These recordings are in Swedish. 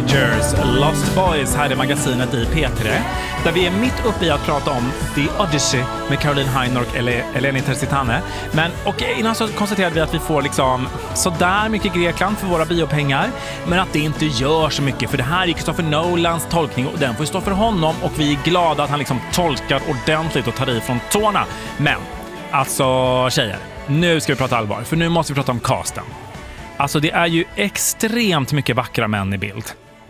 Voyagers, Lost Boys här i magasinet i P3, där vi är mitt uppe i att prata om The Odyssey med Caroline Heinroch eller Eleni Tersitane. Och innan så konstaterade vi att vi får liksom sådär mycket Grekland för våra biopengar, men att det inte gör så mycket, för det här är Christopher Nolans tolkning och den får stå för honom, och vi är glada att han liksom tolkar ordentligt och tar i från tårna. Men alltså tjejer, nu ska vi prata allvar, för nu måste vi prata om casten. Alltså det är ju extremt mycket vackra män i bild.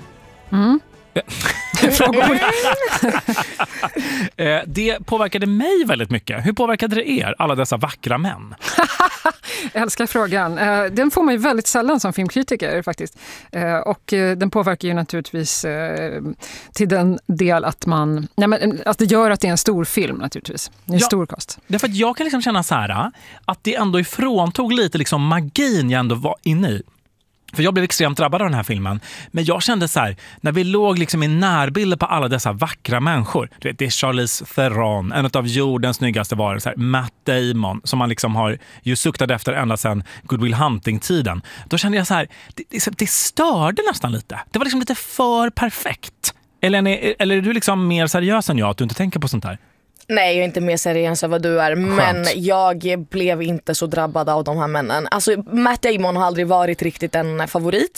Det påverkade mig väldigt mycket. Hur påverkade det er, alla dessa vackra män? Jag älskar frågan. Den får man ju väldigt sällan som filmkritiker faktiskt. Och den påverkar ju naturligtvis till den del att att det gör att det är en stor film naturligtvis. En stor cast. Därför att jag kan liksom känna så här att det ändå ifråntog lite liksom magin jag ändå var inne i. För jag blev extremt drabbad av den här filmen. Men jag kände så här, när vi låg liksom i närbilder på alla dessa vackra människor. Du vet, det är Charlize Theron, en av jordens snyggaste varelser. Matt Damon, som man liksom har ju suktat efter ända sedan Good Will Hunting-tiden. Då kände jag så här, det störde nästan lite. Det var liksom lite för perfekt. Eller är du liksom mer seriös än jag, att du inte tänker på sånt här? Nej, jag är inte mer seriös än vad du är. Skönt. Men jag blev inte så drabbad av de här männen. Alltså Matt Damon har aldrig varit riktigt en favorit.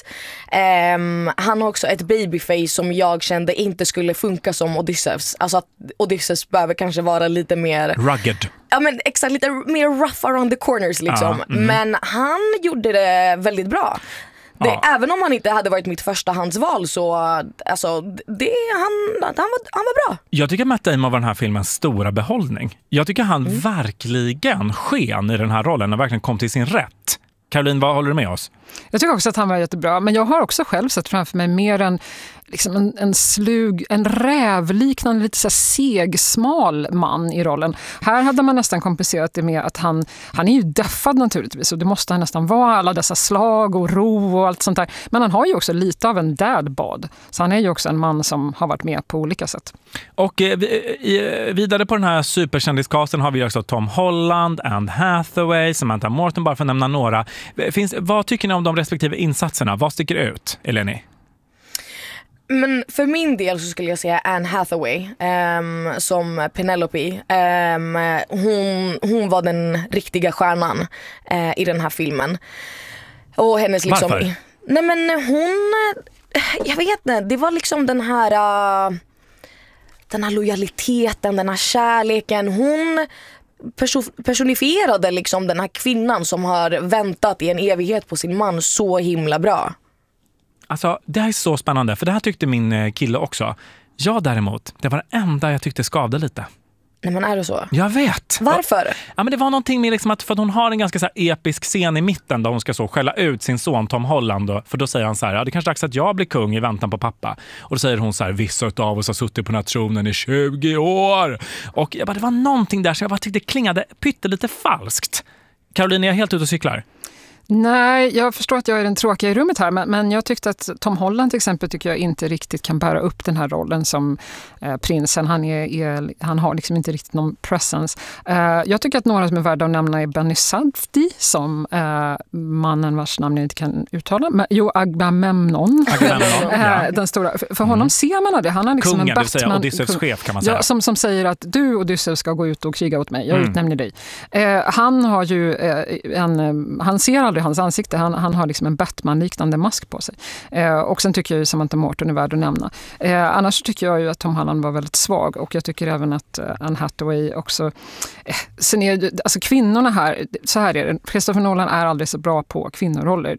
Han har också ett babyface som jag kände inte skulle funka som Odysseus. Alltså att Odysseus behöver kanske vara lite mer rugged. Ja, men exakt, lite mer rough around the corners liksom. Men han gjorde det väldigt bra. Även om han inte hade varit mitt förstahandsval, så alltså, han var bra. Jag tycker Matt Damon var den här filmens stora behållning. Jag tycker han verkligen sken i den här rollen och verkligen kom till sin rätt. Caroline, vad håller du med oss? Jag tycker också att han var jättebra, men jag har också själv sett framför mig mer liksom en slug, en rävliknande, lite så här segsmal man i rollen. Här hade man nästan kompenserat det med att han är ju deffad naturligtvis, och det måste han nästan vara, alla dessa slag och ro och allt sånt där. Men han har ju också lite av en dadbod, så han är ju också en man som har varit med på olika sätt. Och vidare på den här superkändiscasten har vi också Tom Holland, Anne Hathaway, Samantha Morton, bara för att nämna några. Vad tycker ni om de respektive insatserna? Vad sticker ut, Eleni? Men för min del så skulle jag säga Anne Hathaway som Penelope. Hon var den riktiga stjärnan i den här filmen. Och hennes liksom... Varför? Nej, men jag vet inte, det var liksom den här lojaliteten, den här kärleken. Hon personifierade liksom den här kvinnan som har väntat i en evighet på sin man så himla bra. Alltså, det här är så spännande, för det här tyckte min kille också. Jag däremot, det var det enda jag tyckte skavde lite. Nej, men är det så? Jag vet. Varför? Ja, men det var någonting med liksom för att hon har en ganska så här episk scen i mitten där hon ska så skälla ut sin son Tom Holland. För då säger han så här, det är kanske dags att jag blir kung i väntan på pappa. Och då säger hon så här, vissa av oss har suttit på den här tronen i 20 år. Och jag bara, det var någonting där så jag bara tyckte det klingade pyttelite falskt. Caroline, är jag helt ute och cyklar? Nej, jag förstår att jag är den tråkiga i rummet här, men jag tyckte att Tom Holland till exempel tycker jag inte riktigt kan bära upp den här rollen som prinsen. Han har liksom inte riktigt någon presence. Jag tycker att några som är värda att nämna är Benny Safdie som mannen vars namn jag inte kan uttala. Men, Agamemnon. Ja. Den stora. För honom ser man det. Han är liksom kungen, en Batman. Kungen, Odysseus chef kan man säga. Ja, som säger att du Odysseus ska gå ut och kriga åt mig. Jag utnämner dig. Han har ju han ser aldrig hans ansikte. Han har liksom en Batman-liknande mask på sig. Och sen tycker jag ju Samantha Morton är värd att nämna. Annars tycker jag ju att Tom Holland var väldigt svag, och jag tycker även att Anne Hathaway också... Sen är alltså kvinnorna här, så här är det. Christopher Nolan är aldrig så bra på kvinnoroller.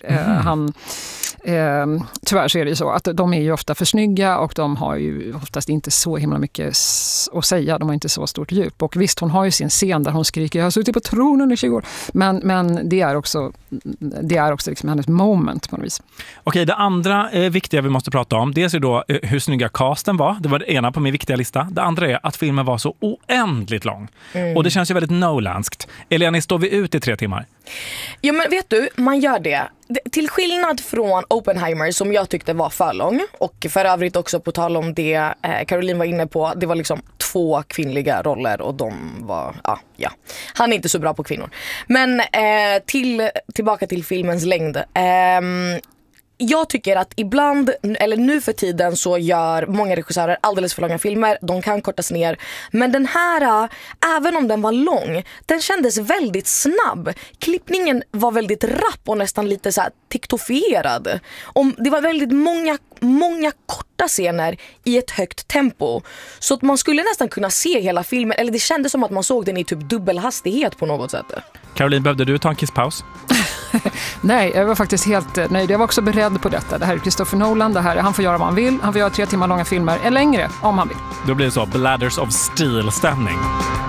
Tyvärr så är det ju så att de är ju ofta för snygga, och de har ju oftast inte så himla mycket att säga. De har inte så stort djup. Och visst, hon har ju sin scen där hon skriker, jag har suttit på tronen i 20 år. Men det är också liksom hennes moment på något vis. Okej, det andra viktiga vi måste prata om, dels är då hur snygga casten var. Det var det ena på min viktiga lista. Det andra är att filmen var så oändligt lång. Och det känns ju väldigt Nolanskt. Eleni, står vi ut i 3 timmar? Ja, men vet du, man gör det. Till skillnad från Oppenheimer som jag tyckte var för lång, och för övrigt också på tal om det Caroline var inne på, det var liksom 2 kvinnliga roller och de var, ja. Han är inte så bra på kvinnor. Men tillbaka till filmens längd. jag tycker att ibland, eller nu för tiden, så gör många regissörer alldeles för långa filmer. De kan kortas ner. Men den här, även om den var lång, den kändes väldigt snabb. Klippningen var väldigt rapp och nästan lite så här tiktofierad. Det var väldigt många korta scener i ett högt tempo. Så att man skulle nästan kunna se hela filmen. Eller det kändes som att man såg den i typ dubbelhastighet på något sätt. Caroline, behövde du ta en kisspaus? Nej, jag var faktiskt helt nöjd. Jag var också beredd på detta. Det här är Christopher Nolan. Han får göra vad han vill. Han får göra 3 timmar långa filmer eller längre om han vill. Då blir det så Bladders of Steel-stämning.